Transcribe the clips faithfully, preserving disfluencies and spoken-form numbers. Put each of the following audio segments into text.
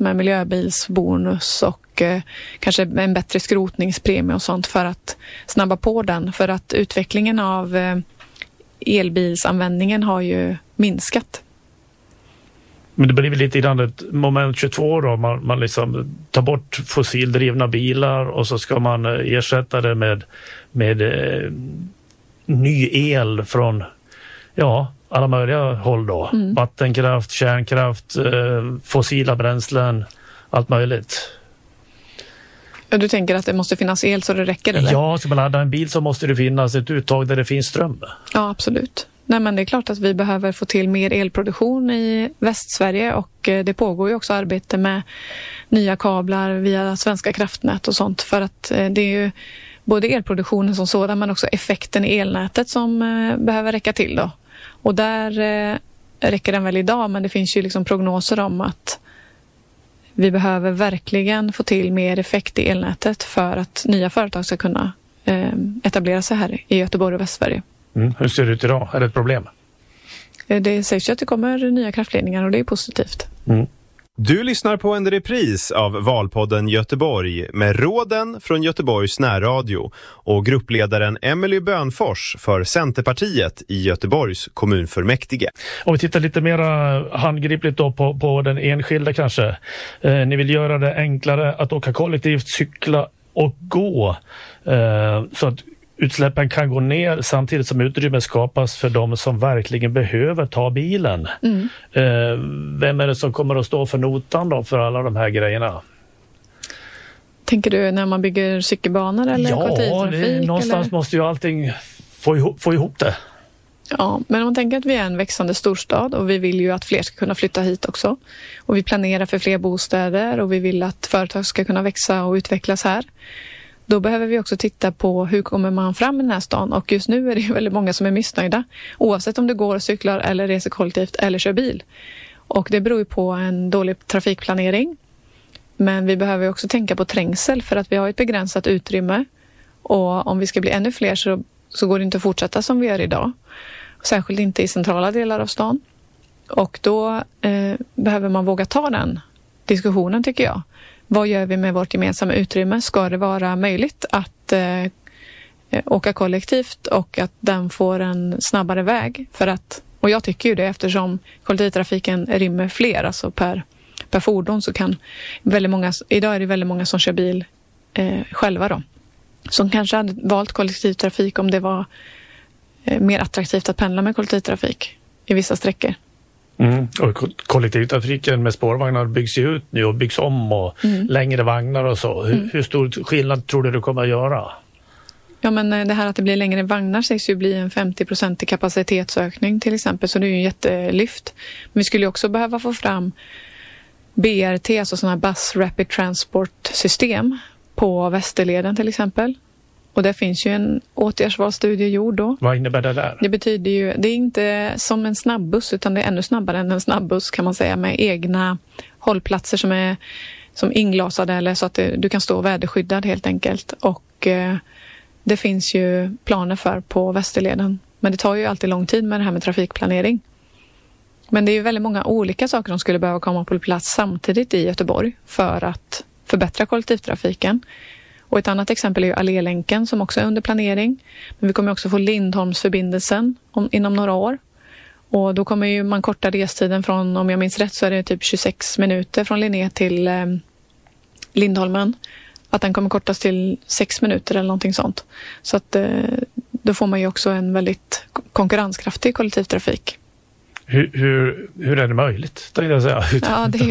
med miljöbilsbonus och eh, kanske en bättre skrotningspremie och sånt för att snabba på den. För att utvecklingen av eh, elbilsanvändningen har ju minskat. Men det blir väl lite grann ett moment tjugotvå då. Man, man liksom tar bort fossildrivna bilar och så ska man ersätta det med, med eh, ny el från ja, alla möjliga håll då. Mm. Vattenkraft, kärnkraft, eh, fossila bränslen, allt möjligt. Ja, du tänker att det måste finnas el så det räcker, eller? Ja, ska man ladda en bil så måste det finnas ett uttag där det finns ström. Ja, absolut. Nej, men det är klart att vi behöver få till mer elproduktion i Västsverige och det pågår ju också arbete med nya kablar via Svenska kraftnät och sånt för att det är ju både elproduktionen som sådan men också effekten i elnätet som behöver räcka till då. Och där räcker den väl idag, men det finns ju liksom prognoser om att vi behöver verkligen få till mer effekt i elnätet för att nya företag ska kunna etablera sig här i Göteborg och Västsverige. Mm. Hur ser det ut idag? Är det ett problem? Det sägs ju att det kommer nya kraftledningar och det är positivt. Mm. Du lyssnar på en repris av Valpodden Göteborg med råden från Göteborgs närradio och gruppledaren Emily Bönfors för Centerpartiet i Göteborgs kommunfullmäktige. Om vi tittar lite mer handgripligt då på, på den enskilda kanske. Eh, ni vill göra det enklare att åka kollektivt, cykla och gå eh, så att utsläppen kan gå ner samtidigt som utrymme skapas för de som verkligen behöver ta bilen. Mm. Eh, vem är det som kommer att stå för notan då för alla de här grejerna? Tänker du när man bygger cykelbanor eller ja, kollektivtrafik? Ja, någonstans eller? Måste ju allting få ihop, få ihop det. Ja, men om man tänker att vi är en växande storstad och vi vill ju att fler ska kunna flytta hit också. Och vi planerar för fler bostäder och vi vill att företag ska kunna växa och utvecklas här. Då behöver vi också titta på hur kommer man fram i den här stan. Och just nu är det ju väldigt många som är missnöjda. Oavsett om du går, cyklar eller reser kollektivt eller kör bil. Och det beror ju på en dålig trafikplanering. Men vi behöver också tänka på trängsel för att vi har ett begränsat utrymme. Och om vi ska bli ännu fler så, så går det inte att fortsätta som vi gör idag. Särskilt inte i centrala delar av stan. Och då eh, behöver man våga ta den diskussionen tycker jag. Vad gör vi med vårt gemensamma utrymme? Ska det vara möjligt att eh, åka kollektivt och att den får en snabbare väg? För att, och jag tycker ju det eftersom kollektivtrafiken rymmer fler, alltså per, per fordon så kan väldigt många, idag är det väldigt många som kör bil eh, själva då. Som kanske hade valt kollektivtrafik om det var eh, mer attraktivt att pendla med kollektivtrafik i vissa sträckor. Mm. Och kollektivtrafiken med spårvagnar byggs ju ut nu och byggs om och mm. längre vagnar och så. Hur, mm. hur stor skillnad tror du det kommer att göra? Ja, men det här att det blir längre vagnar sägs ju bli en femtio procent i kapacitetsökning till exempel, så det är ju en jättelyft. Men vi skulle ju också behöva få fram B R T, alltså sådana här Bus Rapid Transport system på Västerleden till exempel. Och det finns ju en åtgärdsvalsstudie gjord då. Vad innebär det där? Det betyder ju, det är inte som en snabbbuss utan det är ännu snabbare än en snabbbuss kan man säga, med egna hållplatser som är som inglasade eller så att det, du kan stå väderskyddad helt enkelt. Och eh, det finns ju planer för på Västerleden. Men det tar ju alltid lång tid med det här med trafikplanering. Men det är ju väldigt många olika saker som skulle behöva komma på plats samtidigt i Göteborg för att förbättra kollektivtrafiken. Och ett annat exempel är ju Allélänken som också är under planering. Men vi kommer också få Lindholmsförbindelsen om, inom några år. Och då kommer ju man korta restiden från, om jag minns rätt så är det typ tjugosex minuter från Linné till eh, Lindholmen. Att den kommer kortas till sex minuter eller någonting sånt. Så att eh, då får man ju också en väldigt konkurrenskraftig kollektivtrafik. Hur, hur, hur är det möjligt? Det jag säga. Ja, det är,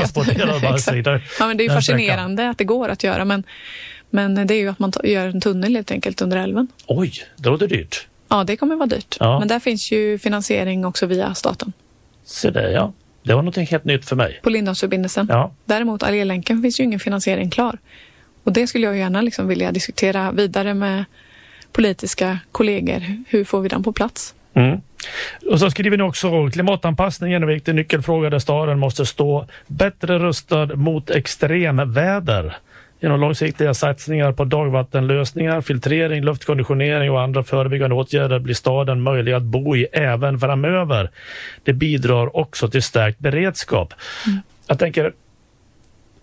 ju ja, men det är ju fascinerande att det går att göra. Men, men det är ju att man gör en tunnel helt enkelt under älven. Oj, det låter dyrt. Ja, det kommer vara dyrt. Ja. Men där finns ju finansiering också via staten. Så det, ja. Det var något helt nytt för mig. På Lindholmsförbindelsen. Ja. Däremot Allélänken finns ju ingen finansiering klar. Och det skulle jag gärna liksom vilja diskutera vidare med politiska kollegor. Hur får vi den på plats? Mm. Och så skriver ni också klimatanpassningen är en viktig nyckelfråga där staden måste stå bättre rustad mot extremväder. Genom långsiktiga satsningar på dagvattenlösningar, filtrering, luftkonditionering och andra förebyggande åtgärder blir staden möjlig att bo i även framöver. Det bidrar också till stärkt beredskap. Mm. Jag tänker,